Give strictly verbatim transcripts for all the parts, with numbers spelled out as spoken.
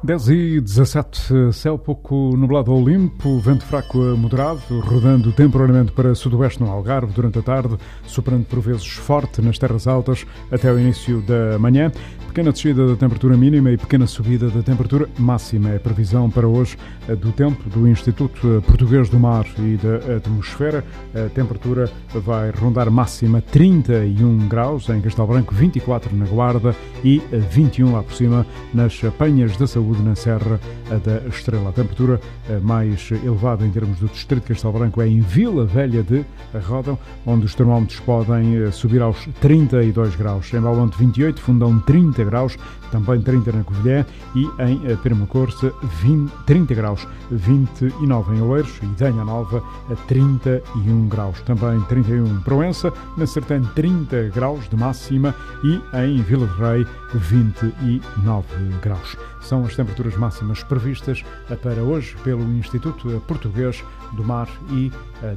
dez e dezassete, céu pouco nublado ou limpo, vento fraco a moderado, rodando temporariamente para sudoeste no Algarve durante a tarde, superando por vezes forte nas terras altas até o início da manhã. Pequena descida da temperatura mínima e pequena subida da temperatura máxima. É a previsão para hoje do tempo do Instituto Português do Mar e da Atmosfera. A temperatura vai rondar máxima trinta e um graus em Castelo Branco, vinte e quatro na Guarda e vinte e um lá por cima nas Penhas da Saúde, na Serra da Estrela. A temperatura mais elevada em termos do distrito de Castelo Branco é em Vila Velha de Rodão, onde os termómetros podem subir aos trinta e dois graus. Em Valonte vinte e oito, Fundão trinta graus, também trinta na Covilhã e em Permacorça trinta graus, vinte e nove em Oeiros e Danha Nova a trinta e um graus. Também trinta e um em Proença, na Sertã trinta graus de máxima e em Vila de Rei vinte e nove graus. São as temperaturas máximas previstas para hoje pelo Instituto Português do Mar e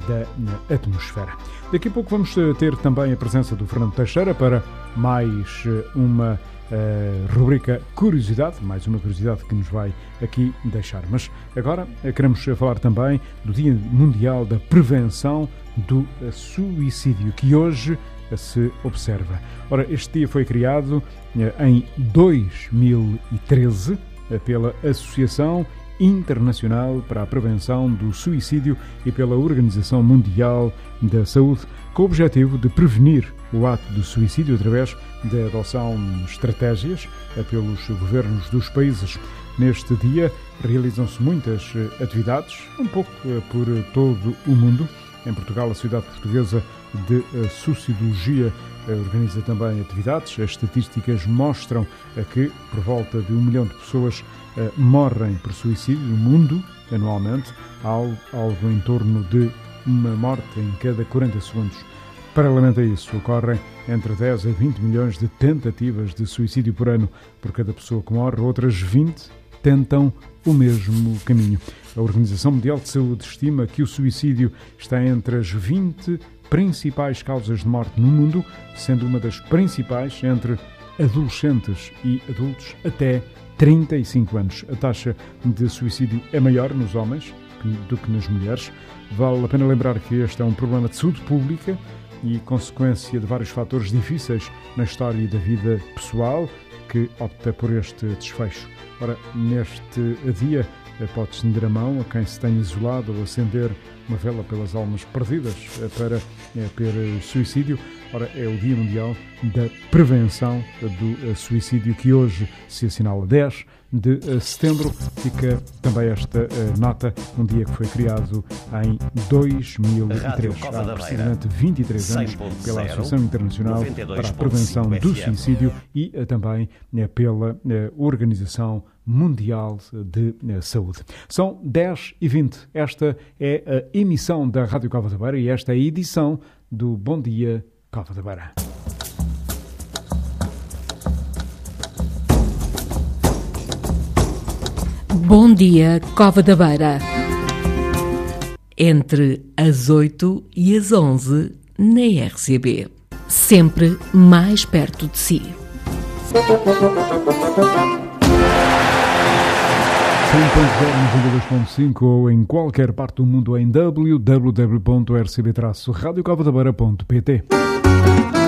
da Atmosfera. Daqui a pouco vamos ter também a presença do Fernando Teixeira para mais uma uh, rubrica Curiosidade, mais uma curiosidade que nos vai aqui deixar. Mas agora queremos falar também do Dia Mundial da Prevenção do Suicídio, que hoje se observa. Ora, este dia foi criado em dois mil e treze pela Associação Internacional para a Prevenção do Suicídio e pela Organização Mundial da Saúde, com o objetivo de prevenir o ato de suicídio através da adoção de estratégias pelos governos dos países. Neste dia realizam-se muitas atividades, um pouco por todo o mundo. Em Portugal, a Sociedade Portuguesa de Suicidologia organiza também atividades. As estatísticas mostram que por volta de um milhão de pessoas morrem por suicídio no mundo anualmente, algo, algo em torno de uma morte em cada quarenta segundos. Paralelamente a isso, ocorrem entre dez a vinte milhões de tentativas de suicídio por ano. Por cada pessoa que morre, outras vinte tentam o mesmo caminho. A Organização Mundial de Saúde estima que o suicídio está entre as vinte principais causas de morte no mundo, sendo uma das principais entre adolescentes e adultos até trinta e cinco anos. A taxa de suicídio é maior nos homens do que nas mulheres. Vale a pena lembrar que este é um problema de saúde pública e consequência de vários fatores difíceis na história da vida pessoal que opta por este desfecho. Ora, neste dia pode estender a mão a quem se tenha isolado ou acender uma vela pelas almas perdidas para ter suicídio. Ora, é o Dia Mundial da Prevenção do Suicídio, que hoje se assinala dez de setembro. Fica também esta nota, um dia que foi criado em dois mil e três, há precisamente vinte e três anos, pela Associação Internacional para a Prevenção do Suicídio e também pela Organização Mundial de Saúde. São dez e vinte. Esta é a emissão da Rádio Cova da Beira e esta é a edição do Bom Dia Cova da Beira. Bom Dia Cova da Beira. Entre as oito e as onze na R C B. Sempre mais perto de si. cem ponto zero, noventa e dois ponto cinco ou em qualquer parte do mundo em w w w ponto r c b traço radio cova da beira ponto p t.